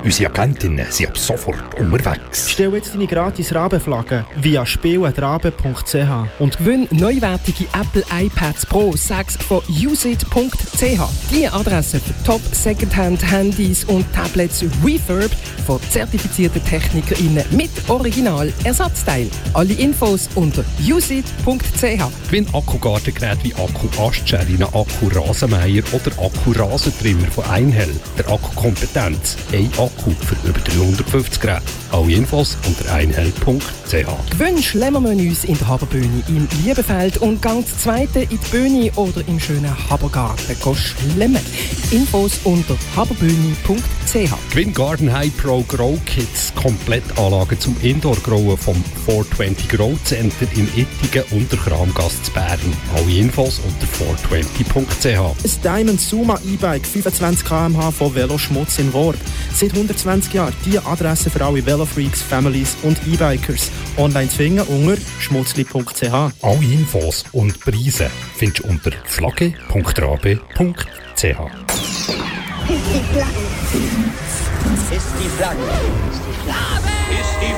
Unsere Agentinnen sind ab sofort unterwegs. Stell jetzt deine gratis Rabenflagge via spielen.rabe.ch und gewinn neuwertige Apple iPads Pro 6 von usit.ch. Die Adresse für Top Secondhand-Handys und Tablets refurbed von zertifizierten TechnikerInnen mit Original-Ersatzteil. Alle Infos unter usit.ch. Gewinn Akkugartengeräte wie Akku-Astschärine, Akku-Rasenmäher oder Akku-Rasentrimmer von Einhell. Der Akkukompetenz. Ein Akku für über 350 Geräte. Alle Infos unter einhell.ch. Gewinn Schlemmermenüs in der Haberbühne im Liebefeld und gang das zweite in die Bühne oder im schönen Habergarten schlemmen. Infos unter haberbühne.ch. Gewinn Garden High Pro Grow Kits, Komplettanlage zum Indoor-Growen vom 420 Grow Center in Ittigen und der Kramgasse zu Bern. Alle Infos unter 420.ch. Ein Diamond Suma E-Bike 25 km/h von Veloschmutz in Worb. Seit 120 Jahren die Adresse für alle Velofreaks, Families und E-Bikers. Online zu finden unter schmutzli.ch. Alle Infos und Preise findest du unter flagge.rabe.ch. Ist die Flagge. Ist die Flagge. Ist die